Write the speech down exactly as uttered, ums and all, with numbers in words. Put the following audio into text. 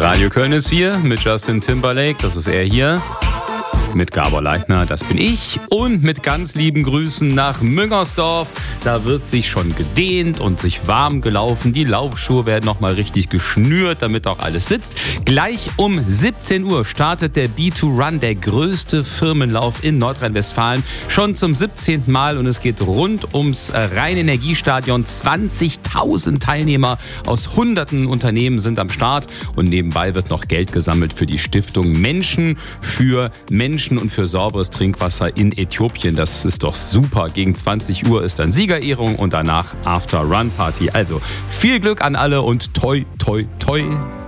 Radio Köln ist hier mit Justin Timberlake, das ist er hier. Mit Gabor Leitner, das bin ich. Und mit ganz lieben Grüßen nach Müngersdorf. Da wird sich schon gedehnt und sich warm gelaufen. Die Laufschuhe werden nochmal richtig geschnürt, damit auch alles sitzt. Gleich um siebzehn Uhr startet der B zwei Run, der größte Firmenlauf in Nordrhein-Westfalen. Schon zum siebzehnten Mal und es geht rund ums Rhein-Energiestadion. zwanzigtausend Teilnehmer aus hunderten Unternehmen sind am Start. Und nebenbei wird noch Geld gesammelt für die Stiftung Menschen für Menschen und für sauberes Trinkwasser in Äthiopien. Das ist doch super. Gegen zwanzig Uhr ist dann Siegerehrung und danach After-Run-Party. Also viel Glück an alle und toi, toi, toi.